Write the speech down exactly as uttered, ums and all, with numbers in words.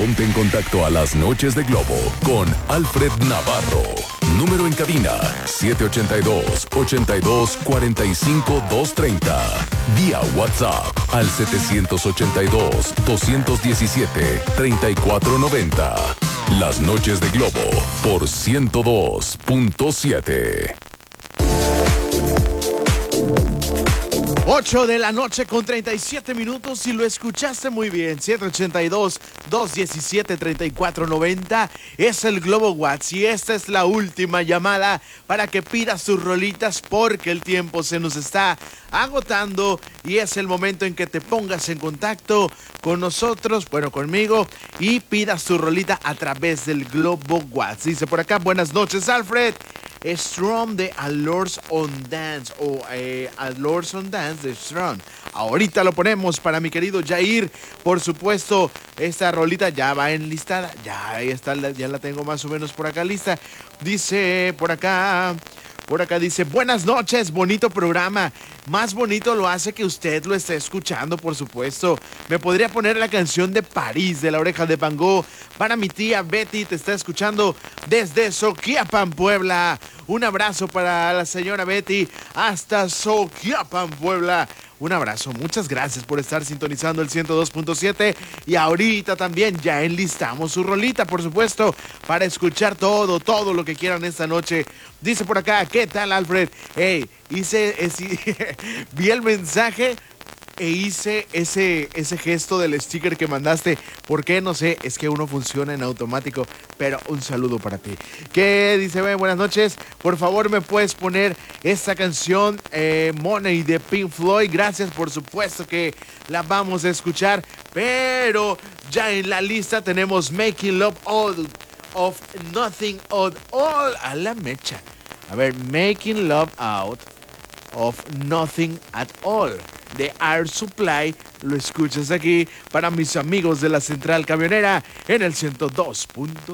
Ponte en contacto a las noches de Globo con Alfred Navarro. Número en cabina siete ocho dos, ocho dos, cuatro cinco, dos tres cero. Vía WhatsApp al siete ocho dos, dos uno siete, tres cuatro nueve cero. Las noches de Globo por ciento dos punto siete. ocho de la noche con treinta y siete minutos y lo escuchaste muy bien. siete ocho dos, dos uno siete, tres cuatro nueve cero es el Globo Watts y esta es la última llamada para que pidas tus rolitas porque el tiempo se nos está agotando y es el momento en que te pongas en contacto con nosotros, bueno, conmigo, y pidas tu rolita a través del Globo Watts. Dice por acá, buenas noches, Alfred. Strong de Allures on Dance o eh, Allures on Dance de Strong. Ahorita lo ponemos para mi querido Jair. Por supuesto, esta rolita ya va enlistada. Ya ahí está, ya la tengo más o menos por acá lista. Dice por acá... Por acá dice, buenas noches, bonito programa. Más bonito lo hace que usted lo esté escuchando, por supuesto. Me podría poner la canción de París, de La Oreja de Van Gogh. Para mi tía Betty, te está escuchando desde Soquiapan, Puebla. Un abrazo para la señora Betty hasta Soquiapan, Puebla. Un abrazo, muchas gracias por estar sintonizando el ciento dos punto siete y ahorita también ya enlistamos su rolita, por supuesto, para escuchar todo, todo lo que quieran esta noche. Dice por acá, ¿qué tal, Alfred? Hey, hice, ese, vi el mensaje e hice ese, ese gesto del sticker que mandaste. ¿Por qué? No sé, es que uno funciona en automático, pero un saludo para ti. ¿Qué dice? Bueno, buenas noches, por favor me puedes poner esta canción eh, Money de Pink Floyd. Gracias, por supuesto que la vamos a escuchar, pero ya en la lista tenemos Making Love Out of Nothing at All. A la mecha. A ver, Making Love Out of Nothing at All de Air Supply, lo escuchas aquí para mis amigos de la Central Camionera en el ciento dos punto